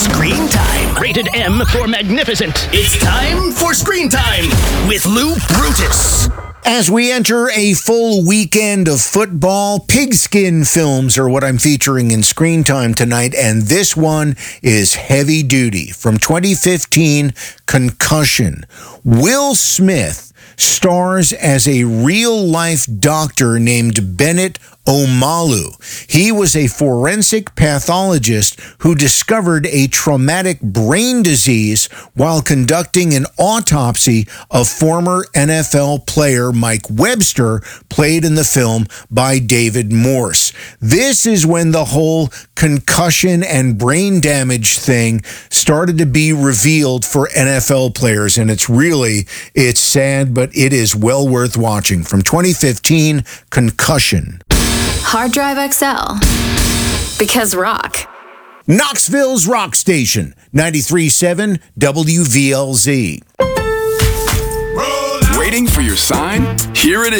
Screen Time. Rated M for magnificent. It's time for Screen Time with Lou Brutus. As we enter a full weekend of football, pigskin films are what I'm featuring in Screen Time tonight, and this one is heavy duty. From 2015, Concussion. Will Smith stars as a real-life doctor named Bennett Omalu. He was a forensic pathologist who discovered a traumatic brain disease while conducting an autopsy of former NFL player Mike Webster, played in the film by David Morse. This is when the whole concussion and brain damage thing started to be revealed for NFL players, and it's sad, but it is well worth watching. From 2015, Concussion. Hard Drive XL. Because rock. Knoxville's Rock Station, 93.7 WVLZ. Waiting for your sign? Here it is.